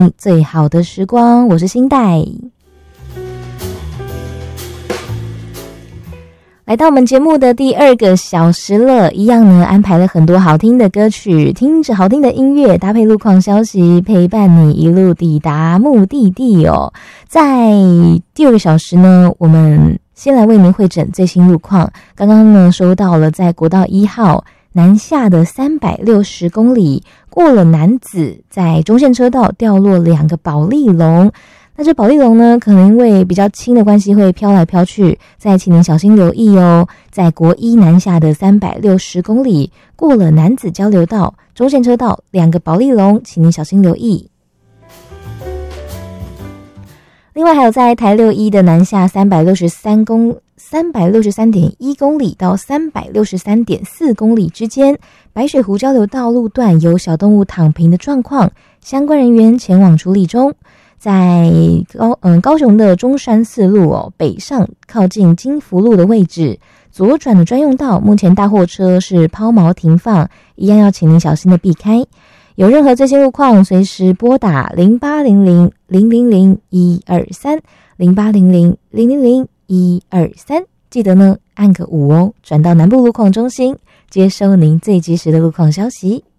最好的时光，我是新代。来到我们节目的第2个小时了，一样呢安排了很多好听的歌曲，听着好听的音乐，搭配路况消息，陪伴你一路抵达目的地哦。在第2个小时呢，我们先来为您汇整最新路况。刚刚呢收到了在国道1号南下的360公里，过了楠梓，在中线车道掉落2个保丽龙。那这保丽龙呢，可能因为比较轻的关系会飘来飘去，再请您小心留意哦。在国一南下的360公里，过了楠梓交流道，中线车道2个保丽龙，请您小心留意。另外还有在台6-1的南下363.1公里到363.4公里之间，白水湖交流道路段有小动物躺平的状况，相关人员前往处理中。在高雄的中山四路北上靠近金福路的位置，左转的专用道目前大货车是抛锚停放，一样要请您小心的避开。有任何最新路况，随时拨打0800-000-123 0800-000-123，记得呢按个5哦，转到南部路况中心，接收您最及时的路况消息。